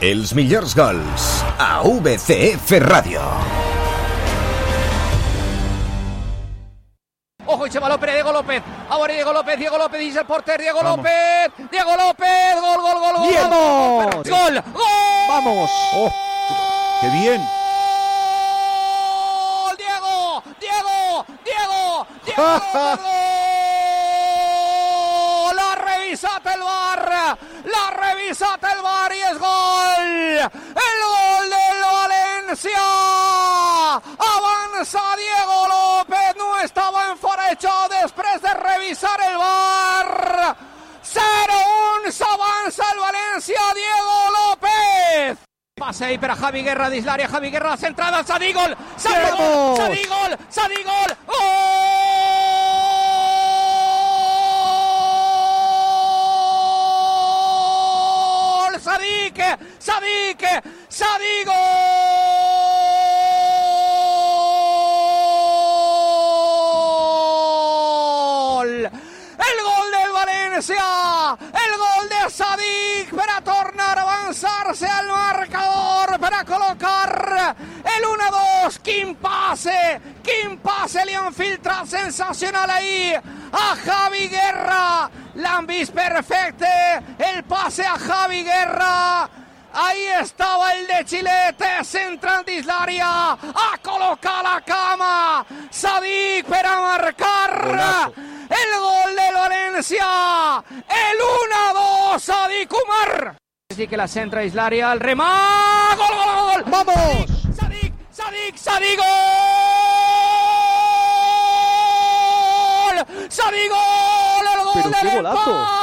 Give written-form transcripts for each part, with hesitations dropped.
Els millors gols a VCF Ràdio. Ojo, y Chema López, Diego López. Ahora Diego López dice el portero, Diego López, gol. ¡Diego! ¡Gol! ¡Vamos! ¡Oh! ¡Qué bien! Diego. La revisat el VAR y es gol. El gol del Valencia. Avança Diego López, no estava en fora de joc després de revisar el VAR. 0-1, s'avança el València, Diego López. Pase ahí para Javi Guerra dins l'àrea, Javi Guerra centrada, Sadí gol. Sadí gol. El gol del València, el gol de Sadik per a tornar a avançar-se al marcador, per a col·locar el 1-2. Quin passe li han filtrat sensacional ahí a Javi Guerra. L'han vist perfecte, el passe a Javi Guerra. Ahí estaba el de Chilete, centrant dins l'àrea, a col·locar la cama. Sadik per a marcar el gol del València. El 1-2, Sadik Umar. Sí que la centra dins l'àrea, el remat, gol. ¡Vamos! Sadik, gol. Sadik gol, el gol del empat.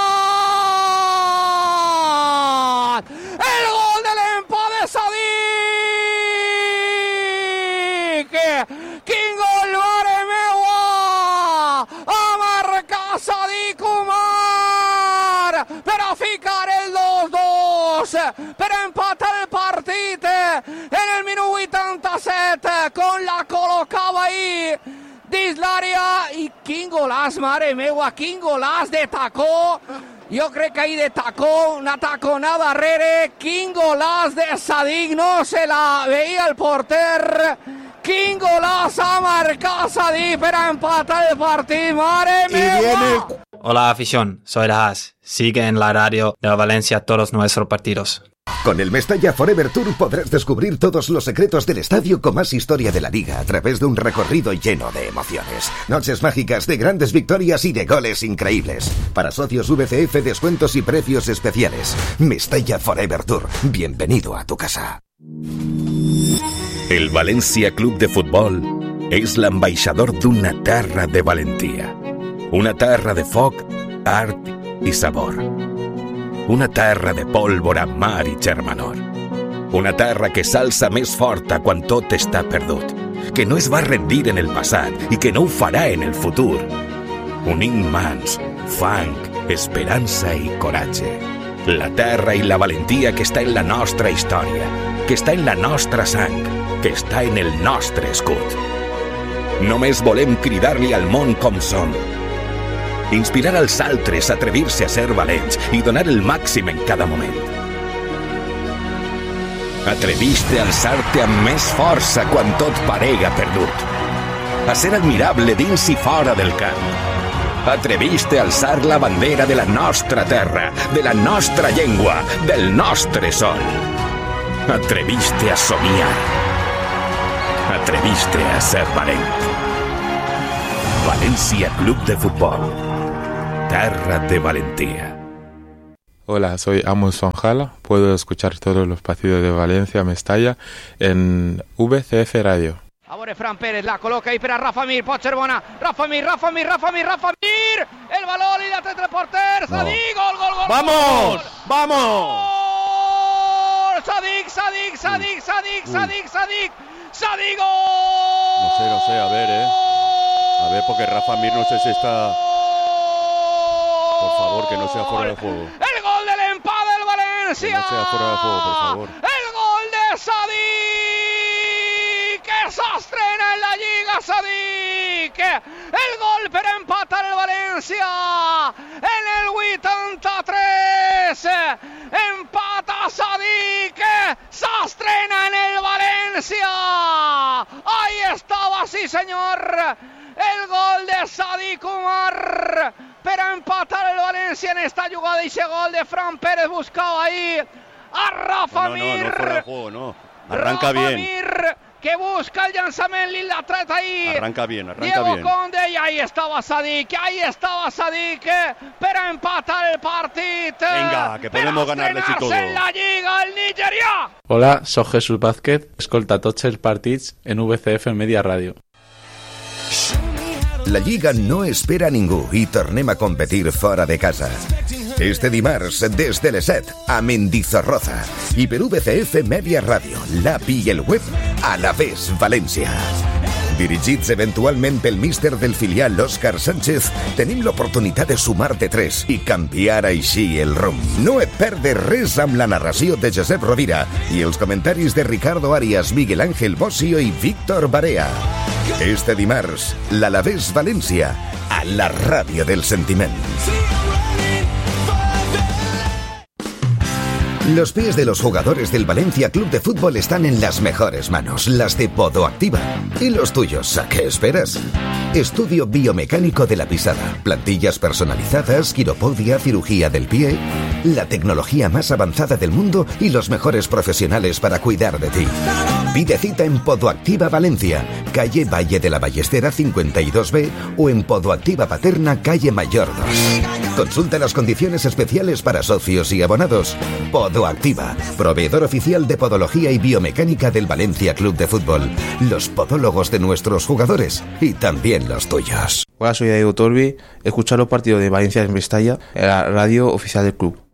Quin gol, mare meua! Ha marcat Sadik Umar per a ficar el 2-2, per a empatar el partit en el minut 87, quan la col·locava ahí dins l'àrea. I quin golàs, mare meua, quin golàs de tacó. Jo crec que ahí de tacó, una taconada darrere. Quin golàs de Sadik, no se la veia el porter. Quin golaç ha marcat Sadik per a empatar el partit, mare meva. Hola afición, soy Rahas. Sigue en la radio de Valencia todos nuestros partidos. Con el Mestalla Forever Tour podrás descubrir todos los secretos del estadio con más historia de la liga a través de un recorrido lleno de emociones. Noches mágicas de grandes victorias y de goles increíbles. Para socios VCF, descuentos y precios especiales. Mestalla Forever Tour. Bienvenido a tu casa. El València Club de Futbol és l'ambaixador d'una terra de valentia. Una terra de foc, art i sabor. Una terra de pólvora, mar i germanor. Una terra que s'alça més forta quan tot està perdut, que no es va rendir en el passat i que no ho farà en el futur. Unint mans, fang, esperança i coratge. La terra i la valentia que està en la nostra història, que està en la nostra sang, que està en el nostre escut. Només volem cridar-li al món com som. Inspirar als altres a atrevir-se a ser valents i donar el màxim en cada moment. Atreviste a alçar-te amb més força quan tot parega perdut. A ser admirable dins i fora del camp. Atreviste a alçar la bandera de la nostra terra, de la nostra llengua, del nostre sol. Atreviste a somiar. Atreviste a ser valent. Valencia Club de Fútbol. Terra de valentía. Hola, soy Amos Fanjala. Puedo escuchar todos los partidos de Valencia, Mestalla en VCF Radio. Ahora Fran Pérez la coloca ahí per a Rafa Mir, pot ser bona. Rafa Mir. El balón y la tres del porter. Sadik, gol. ¡Vamos! Sadik, gol. No sé, a ver, porque Rafa Mir no sé si está... Por favor, que no sea fuera de juego. El gol del empate del Valencia. Que no sea fuera de juego, por favor. El gol de Sadik, que se estrena en la Liga Sadik. El gol per empatar el Valencia en el 83. Empata Sadik. Sastrena en el Valencia. Ahí estaba, sí señor, el gol de Sadik Umar para empatar el Valencia en esta jugada. Y ese gol de Fran Pérez buscaba ahí a Rafa Mir. No fuera de juego, no. Arranca Rafa bien. Mir, que busca el llançament, la treta ahí. Arranca bien. Diego Conde, y ahí estaba Sadik para empatar el partido. Venga, que podemos ganarles y todo. En la Lliga, el Nigeria. Hola, soy Jesús Vázquez, escolta tots els partits en VCF Media Ràdio. La Lliga no espera a ningú i tornem a competir fora de casa. Este dimarts, des de les 7, a Mendizorroza. I per VCF Media Ràdio, l'API i el web, Alavés València. Dirigits eventualment pel míster del filial Òscar Sánchez, tenim l'oportunitat de sumar de 3 i canviar així el rumb. No et perdes res amb la narració de Josep Rovira i els comentaris de Ricardo Arias, Miguel Ángel Bossio i Víctor Barea. Este dimarts, l'Alavés València, a la ràdio del sentiment. Los pies de los jugadores del Valencia Club de Fútbol están en las mejores manos, las de Podoactiva. ¿Y los tuyos? ¿A qué esperas? Estudio biomecánico de la pisada, plantillas personalizadas, quiropodia, cirugía del pie, la tecnología más avanzada del mundo y los mejores profesionales para cuidar de ti. Pide cita en Podoactiva Valencia, calle Valle de la Ballestera 52B o en Podoactiva Paterna, calle Mayor 2. Consulta las condiciones especiales para socios y abonados. Podoactiva, proveedor oficial de podología y biomecánica del Valencia Club de Fútbol. Los podólogos de nuestros jugadores y también los tuyos. Hola, soy Diego Torbi. Escuchar los partidos de Valencia en Mestalla, en la radio oficial del club.